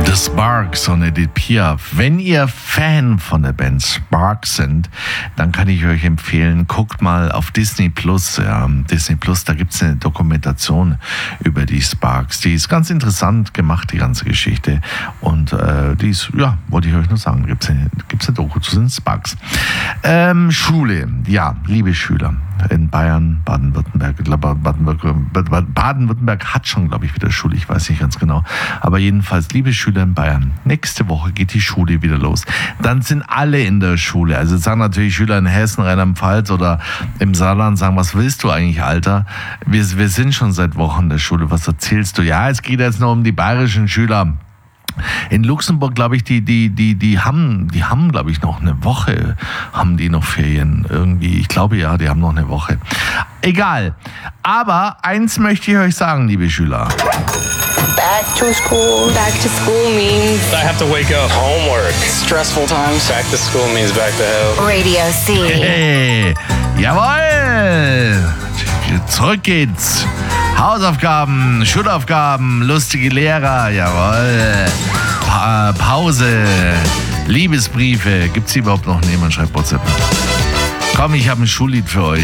Sparks und Edith Piaf. Wenn ihr Fan von der Band Sparks sind, dann kann ich euch empfehlen, guckt mal auf Disney Plus. Ja, Disney Plus, da gibt es eine Dokumentation über die Sparks. Die ist ganz interessant gemacht, die ganze Geschichte. Und die ist, ja, wollte ich euch nur sagen, gibt's eine Doku zu den Sparks. Schule, ja, liebe Schüler. In Bayern, Baden-Württemberg. Baden-Württemberg hat schon, glaube ich, wieder Schule. Ich weiß nicht ganz genau. Aber jedenfalls, liebe Schüler in Bayern, nächste Woche geht die Schule wieder los. Dann sind alle in der Schule. Also sagen natürlich Schüler in Hessen, Rheinland-Pfalz oder im Saarland, sagen, was willst du eigentlich, Alter? Wir sind schon seit Wochen in der Schule. Was erzählst du? Ja, es geht jetzt nur um die bayerischen Schüler. In Luxemburg, glaube ich, die haben, glaube ich, noch eine Woche, haben die noch Ferien irgendwie. Ich glaube, ja, die haben noch eine Woche. Egal. Aber eins möchte ich euch sagen, liebe Schüler. Back to school. Back to school means I have to wake up. Homework. Stressful times. Back to school means back to hell. Radio C. Hey, jawohl. Zurück geht's. Hausaufgaben, Schulaufgaben, lustige Lehrer, jawohl. Pause, Liebesbriefe. Gibt's die überhaupt noch? Nee, man schreibt WhatsApp. Komm, ich habe ein Schullied für euch.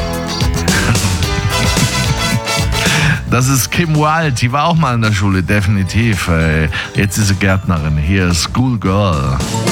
Das ist Kim Wilde, die war auch mal in der Schule, definitiv. Jetzt ist sie Gärtnerin. Hier ist Schoolgirl.